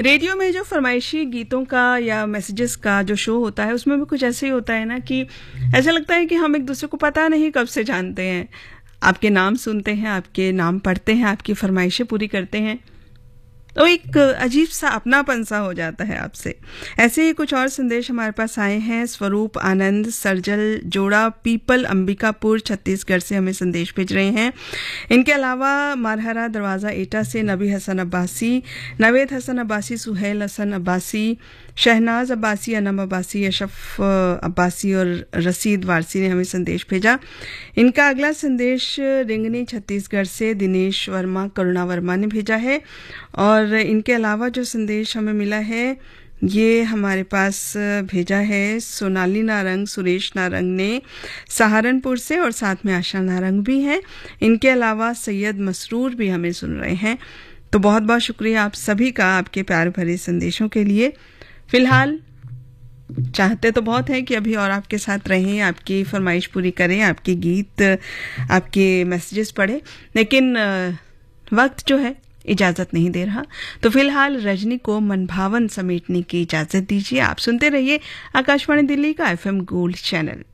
Radio में जो फरमाइशी गीतों का या मैसेजेस का जो शो होता है उसमें भी कुछ ऐसे ही होता है ना कि ऐसा लगता है कि हम एक दूसरे को पता नहीं कब से जानते हैं। आपके नाम सुनते हैं, आपके नाम पढ़ते हैं, आपकी फरमाइशें पूरी करते हैं तो एक अजीब सा अपनापन सा हो जाता है आपसे। ऐसे ही कुछ और संदेश हमारे पास आए हैं। स्वरूप आनंद सरजल जोड़ा पीपल अंबिकापुर छत्तीसगढ़ से हमें संदेश भेज रहे हैं। इनके अलावा मारहरा दरवाज़ा एटा से नबी हसन अब्बासी, नवेद हसन अब्बासी, सुहेल हसन अब्बासी, शहनाज अब्बासी, अनम अब्बासी, अशफ अब्बासी और रसीद वारसी ने हमें संदेश भेजा। इनका अगला संदेश रिंगनी छत्तीसगढ़ से दिनेश वर्मा करुणा वर्मा ने भेजा है। और इनके अलावा जो संदेश हमें मिला है ये हमारे पास भेजा है सोनाली नारंग सुरेश नारंग ने सहारनपुर से, और साथ में आशा नारंग भी हैं। इनके अलावा सैयद मसरूर भी हमें सुन रहे हैं। तो बहुत बहुत शुक्रिया आप सभी का आपके प्यार भरे संदेशों के लिए। फिलहाल चाहते तो बहुत हैं कि अभी और आपके साथ रहें, आपकी फरमाइश पूरी करें, आपके गीत, आपके मैसेजेस पढ़ें, लेकिन वक्त जो है इजाजत नहीं दे रहा। तो फिलहाल रजनी को मनभावन समेटने की इजाजत दीजिए। आप सुनते रहिए आकाशवाणी दिल्ली का FM गोल्ड चैनल।